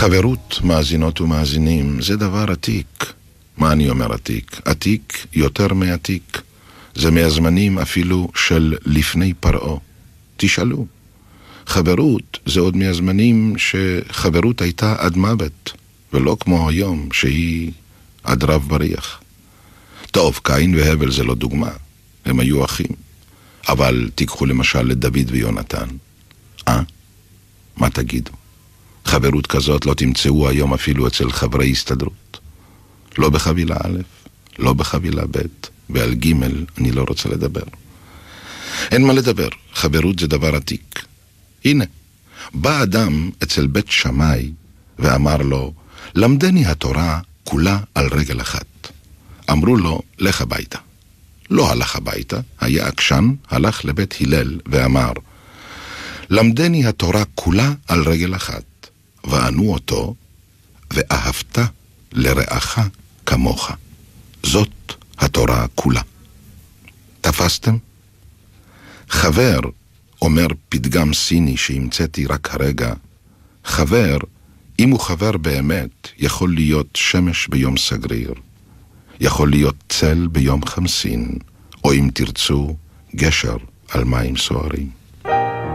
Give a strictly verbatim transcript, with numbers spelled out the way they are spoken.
חברות, מאזינות ומאזינים, זה דבר עתיק. מה אני אומר עתיק? עתיק יותר מעתיק. זה מהזמנים אפילו של לפני פרעה. תשאלו. חברות זה עוד מהזמנים שחברות הייתה עד מוות, ולא כמו היום שהיא עד רב בריח. טוב, קין והבל זה לא דוגמה, הם היו אחים. אבל תיקחו למשל את דוד ויונתן. אה? מה תגידו? חברות כזאת לא תמצאו היום אפילו אצל חברי הסתדרות. לא בחבילה א', לא בחבילה ב', ועל ג' אני לא רוצה לדבר. אין מה לדבר, חברות זה דבר עתיק. הנה, בא אדם אצל בית שמאי ואמר לו, למדני התורה כולה על רגל אחת. אמרו לו, לך הביתה. לא הלך הביתה, היה עקשן, הלך לבית הלל ואמר, למדני התורה כולה על רגל אחת. וענו אותו, ואהבת לרעך כמוך. זאת התורה כולה. תפסתם? חבר, אומר פתגם סיני שהמצאתי רק הרגע, חבר, אם הוא חבר באמת, יכול להיות שמש ביום סגריר, יכול להיות צל ביום חמסין, או אם תרצו, גשר על מים סוערים.